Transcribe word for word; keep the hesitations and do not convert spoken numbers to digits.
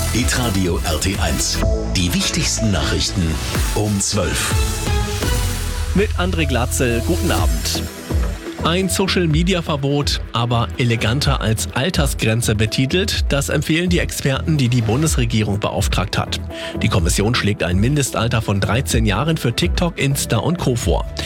Hitradio R T eins. Die wichtigsten Nachrichten um zwölf. Mit André Glatzel, guten Abend. Ein Social-Media-Verbot, aber eleganter als Altersgrenze betitelt, das empfehlen die Experten, die die Bundesregierung beauftragt hat. Die Kommission schlägt ein Mindestalter von dreizehn Jahren für TikTok, Insta und Co. vor.